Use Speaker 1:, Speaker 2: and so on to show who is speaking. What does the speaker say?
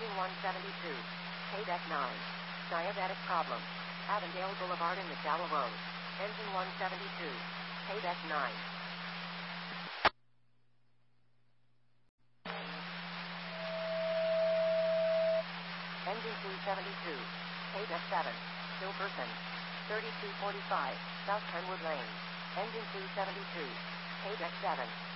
Speaker 1: Engine 172. Paydeck 9. Diabetic problem. Avondale Boulevard and McDowell Road. Engine 172. Paydeck 9. Engine 272. Paydeck 7. Hilperson. 3245. South Kenwood Lane. Engine 272. Paydeck 7.